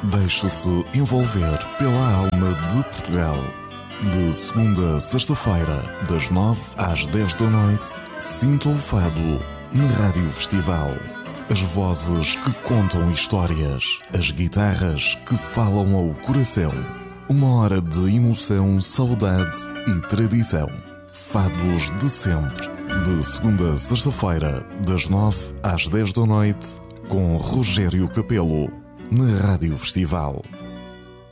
Deixe-se envolver pela alma de Portugal. De segunda a sexta-feira, das 9 às 10 da noite, sinta o fado na Rádio Festival. As vozes que contam histórias, as guitarras que falam ao coração. Uma hora de emoção, saudade e tradição. Fados de sempre. De segunda a sexta-feira, das 9 às 10 da noite, com Rogério Capelo, na Rádio Festival.